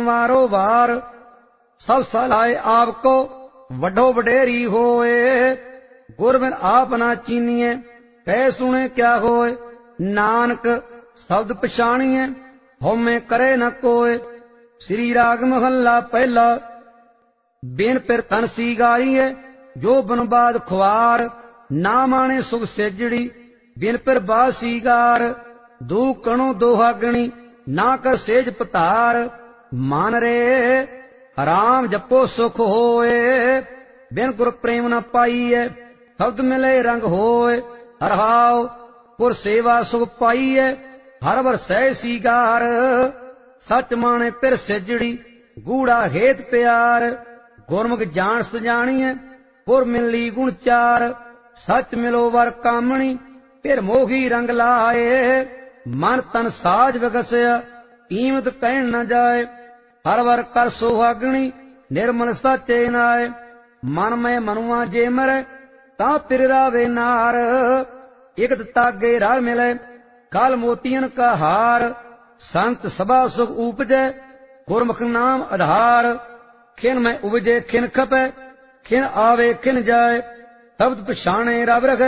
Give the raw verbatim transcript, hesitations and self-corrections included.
वारो वार सब सलाए आपको वड्डो वडेरी होए। गुरबिन आप ना चीनिए कह सुने क्या होए। नानक शब्द पछाणिए होमे करे न कोय। श्री राग महला पहला। बिन पिर तन सीगारीए जो बनबाद खुआर। ना माने सुख सेजड़ी बिन पिर बाद सीगार। दू कणो दोहागणी ना कर सेज पतार। मान रे राम जपो सुख होए। बिन गुर प्रेम न पाईए शब्द मिले रंग होए। हरहाओ पुर सेवा सुख पाईए हर वर सह सीगार। सच माने पिर सेजड़ी गूढ़ा हेत प्यार। गुरमुख जान सजाणीए पुर मिली गुण चार। सच मिलो वर कामणी फिर मोही रंग लाए। मन तन साज विगसया कीमत कहन न जाए। हर वर कर सोहागणी निर्मल साचे नाय। मन में मनुआ जे मरै ता पिर रावे नार। इकत तागे राह मिले काल मोतियन का हार। संत सभा सुख उपजै गुरमुख नाम आधार। खिन में उपजे खिन खपै खिन आवे खिन जाए। शब्द पछाणे रब रखै